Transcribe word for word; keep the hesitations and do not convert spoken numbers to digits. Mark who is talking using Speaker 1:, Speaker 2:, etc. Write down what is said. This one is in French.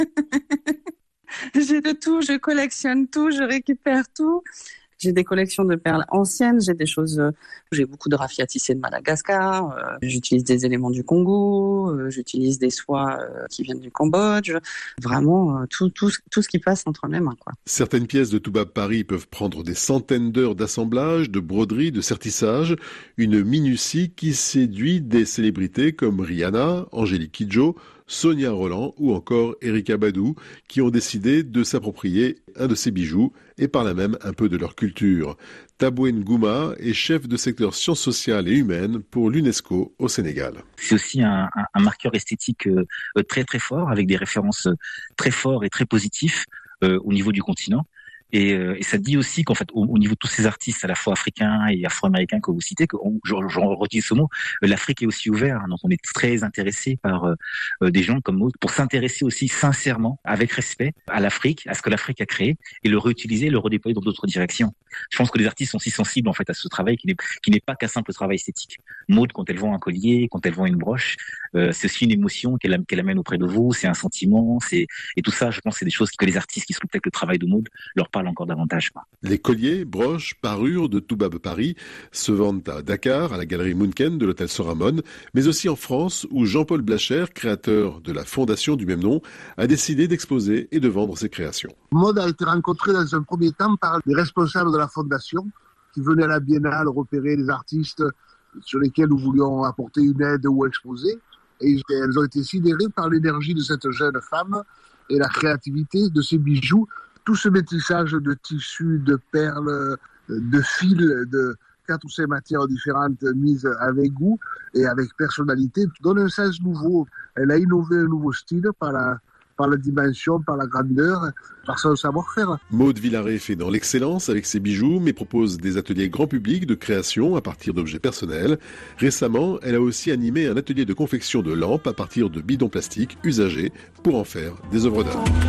Speaker 1: J'ai de tout, je collectionne tout, je récupère tout. J'ai des collections de perles anciennes, j'ai des choses, euh, j'ai beaucoup de raffia tissé de Madagascar, euh, j'utilise des éléments du Congo, euh, j'utilise des soies euh, qui viennent du Cambodge, vraiment euh, tout, tout, tout ce qui passe entre mes mains, quoi.
Speaker 2: Certaines pièces de Toubab Paris peuvent prendre des centaines d'heures d'assemblage, de broderie, de sertissage, une minutie qui séduit des célébrités comme Rihanna, Angélique Kidjo, Sonia Rolland ou encore Erykah Badu qui ont décidé de s'approprier un de ces bijoux et par là même un peu de leur culture. Taboué Ngouma est chef de secteur sciences sociales et humaines pour l'UNESCO au Sénégal.
Speaker 3: C'est aussi un, un, un marqueur esthétique euh, très très fort avec des références très fortes et très positifs euh, au niveau du continent. Et, euh, et ça dit aussi qu'en fait, au, au niveau de tous ces artistes, à la fois africains et afro-américains que vous citez, que on, je, je redis ce mot, l'Afrique est aussi ouverte. Hein, donc on est très intéressé par euh, des gens comme Maud pour s'intéresser aussi sincèrement, avec respect, à l'Afrique, à ce que l'Afrique a créé, et le réutiliser, le redéployer dans d'autres directions. Je pense que les artistes sont si sensibles en fait à ce travail qui n'est, qui n'est pas qu'un simple travail esthétique. Maud, quand elle vend un collier, quand elle vend une broche, euh, c'est aussi une émotion qu'elle, qu'elle amène auprès de vous, c'est un sentiment, c'est et tout ça, je pense, c'est des choses que les artistes qui scrutent le travail de Maud leur parlent encore davantage.
Speaker 2: Les colliers, broches, parures de Toubab Paris se vendent à Dakar, à la galerie Munken de l'hôtel Soramon, mais aussi en France où Jean-Paul Blacher, créateur de la fondation du même nom, a décidé d'exposer et de vendre ses créations.
Speaker 4: Maud a été rencontrée dans un premier temps par les responsables de la fondation qui venaient à la Biennale repérer les artistes sur lesquels nous voulions apporter une aide ou exposer. Et elles ont été sidérées par l'énergie de cette jeune femme et la créativité de ces bijoux. Tout ce métissage de tissus, de perles, de fils, de quatre ou cinq matières différentes mises avec goût et avec personnalité donne un sens nouveau. Elle a innové un nouveau style par la, par la dimension, par la grandeur, par son savoir-faire.
Speaker 2: Maud Villaret fait dans l'excellence avec ses bijoux, mais propose des ateliers grand public de création à partir d'objets personnels. Récemment, elle a aussi animé un atelier de confection de lampes à partir de bidons plastiques usagés pour en faire des œuvres d'art.